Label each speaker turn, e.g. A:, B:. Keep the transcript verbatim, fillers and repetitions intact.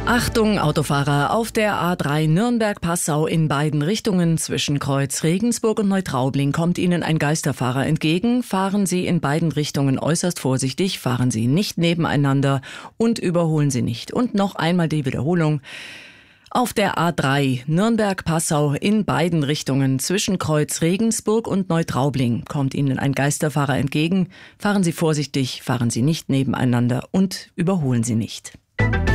A: Achtung, Autofahrer, auf der A drei Nürnberg-Passau in beiden Richtungen zwischen Kreuz Regensburg und Neutraubling kommt Ihnen ein Geisterfahrer entgegen. Fahren Sie in beiden Richtungen äußerst vorsichtig, fahren Sie nicht nebeneinander und überholen Sie nicht. Und noch einmal die Wiederholung. Auf der A drei Nürnberg-Passau in beiden Richtungen zwischen Kreuz Regensburg und Neutraubling kommt Ihnen ein Geisterfahrer entgegen. Fahren Sie vorsichtig, fahren Sie nicht nebeneinander und überholen Sie nicht.